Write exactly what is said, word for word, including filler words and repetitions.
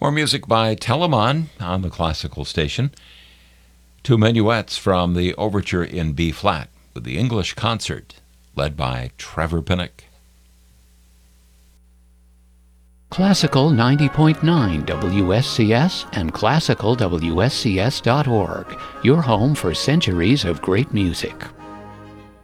More music by Telemann on the classical station. Two minuets from the Overture in B-flat with the English Concert, led by Trevor Pinnock. Classical ninety point nine W S C S and classical W S C S dot org, your home for centuries of great music.